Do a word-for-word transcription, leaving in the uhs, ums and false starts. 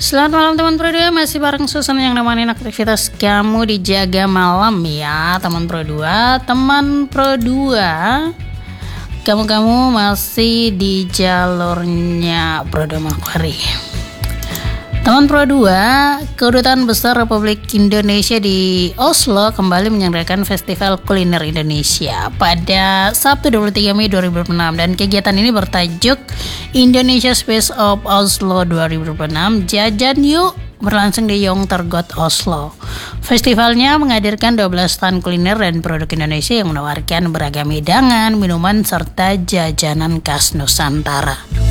Selamat malam teman Pro dua, masih bareng Susan yang nemenin aktivitas kamu di Jaga Malam ya teman Pro dua. Teman Pro dua, kamu-kamu masih di jalurnya Pro dua Manokwari. Teman Pro dua, Kedutaan Besar Republik Indonesia di Oslo kembali menyelenggarakan Festival Kuliner Indonesia pada Sabtu dua puluh tiga Mei dua ribu dua puluh enam, dan kegiatan ini bertajuk Indonesia Space of Oslo dua ribu dua puluh enam Jajan Yuk, berlangsung di Youngtorget, Oslo. Festivalnya menghadirkan dua belas stand kuliner dan produk Indonesia yang menawarkan beragam hidangan, minuman, serta jajanan khas Nusantara.